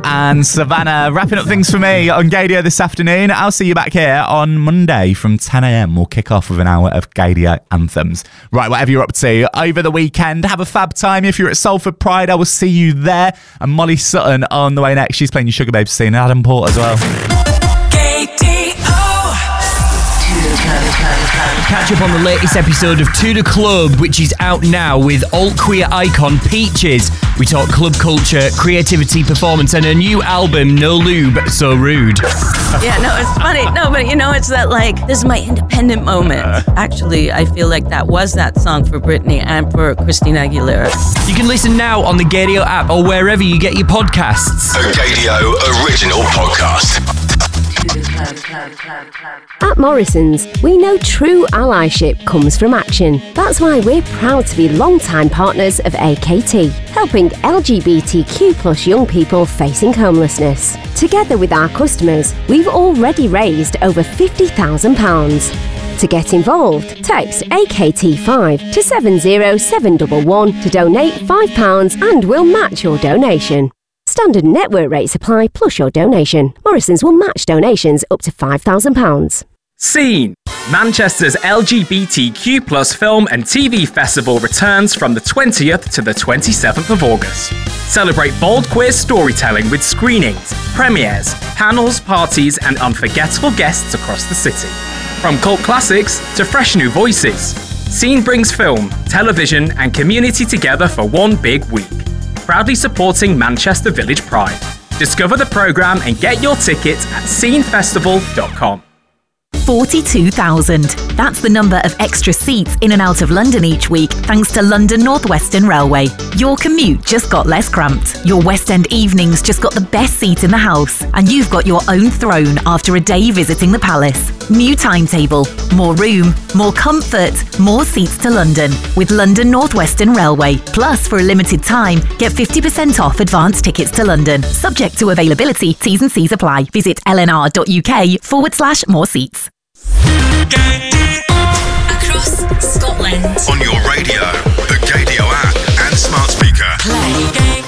and Savannah wrapping up things for me on Gaydio this afternoon. I'll see you back here on Monday from 10 a.m. We'll kick off with an hour of Gaydio anthems. Right, whatever you're up to over the weekend, have a fab time. If you're at Salford Pride, I will see you there. And Molly Sutton on the way next. She's playing your Sugar Babes scene, Adam Port as well. Catch up on the latest episode of To The Club, which is out now with alt-queer icon Peaches. We talk club culture, creativity, performance, and a new album, No Lube, So Rude. Yeah, no, it's funny. No, but it's that this is my independent moment. Actually, I feel like that was that song for Britney and for Christina Aguilera. You can listen now on the Gaydio app or wherever you get your podcasts. A Gaydio original podcast. At Morrison's, we know true allyship comes from action. That's why we're proud to be long-time partners of AKT, helping LGBTQ+ young people facing homelessness. Together with our customers, we've already raised over £50,000. To get involved, text AKT5 to 70711 to donate £5 and we'll match your donation. Standard network rates apply plus your donation. Morrison's will match donations up to £5,000. Scene! Manchester's LGBTQ+ film and TV festival returns from the 20th to the 27th of August. Celebrate bold queer storytelling with screenings, premieres, panels, parties, and unforgettable guests across the city. From cult classics to fresh new voices, Scene brings film, television, and community together for one big week. Proudly supporting Manchester Village Pride. Discover the programme and get your tickets at scenefestival.com. 42,000. That's the number of extra seats in and out of London each week, thanks to London North Western Railway. Your commute just got less cramped. Your West End evenings just got the best seat in the house. And you've got your own throne after a day visiting the Palace. New timetable, more room, more comfort, more seats to London with London North Western Railway. Plus, for a limited time, get 50% off advance tickets to London. Subject to availability, T's and C's apply. Visit lnr.uk/more seats. Across Scotland. On your radio, the Gaydio app and smart speaker. Play.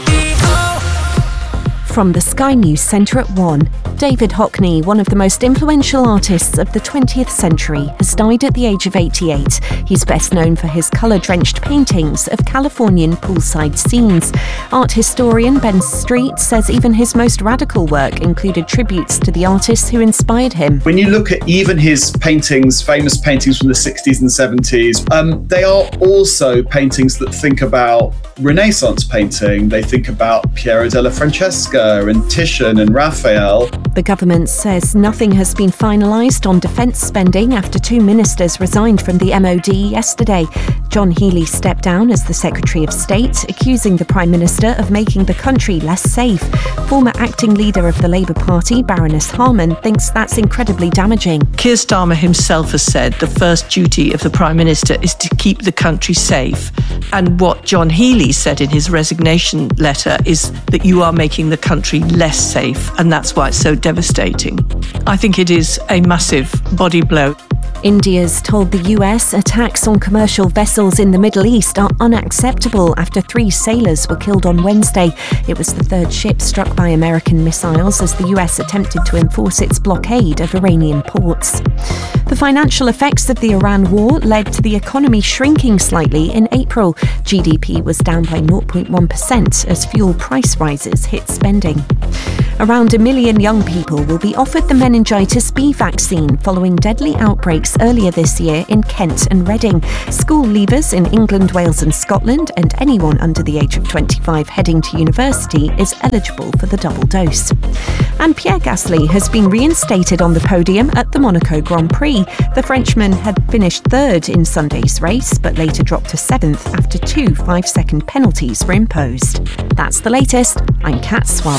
From the Sky News Centre at 1, David Hockney, one of the most influential artists of the 20th century, has died at the age of 88. He's best known for his colour-drenched paintings of Californian poolside scenes. Art historian Ben Street says even his most radical work included tributes to the artists who inspired him. When you look at even his paintings, famous paintings from the 60s and 70s, they are also paintings that think about Renaissance painting. They think about Piero della Francesca and Titian and Raphael. The government says nothing has been finalised on defence spending after two ministers resigned from the MOD yesterday. John Healey stepped down as the Secretary of State, accusing the Prime Minister of making the country less safe. Former acting leader of the Labour Party, Baroness Harman, thinks that's incredibly damaging. Keir Starmer himself has said the first duty of the Prime Minister is to keep the country safe. And what John Healey said in his resignation letter is that you are making the country less safe, and that's why it's so devastating. I think it is a massive body blow. India's told the US attacks on commercial vessels in the Middle East are unacceptable after 3 sailors were killed on Wednesday. It was the third ship struck by American missiles as the US attempted to enforce its blockade of Iranian ports. The financial effects of the Iran war led to the economy shrinking slightly in April. GDP was down by 0.1% as fuel price rises hit spending. Around 1 million young people will be offered the meningitis B vaccine following deadly outbreaks earlier this year in Kent and Reading. School leavers in England, Wales and Scotland and anyone under the age of 25 heading to university is eligible for the double dose. And Pierre Gasly has been reinstated on the podium at the Monaco Grand Prix. The Frenchman had finished third in Sunday's race, but later dropped to 7th after 2 5-second penalties were imposed. That's the latest. I'm Kat Swab.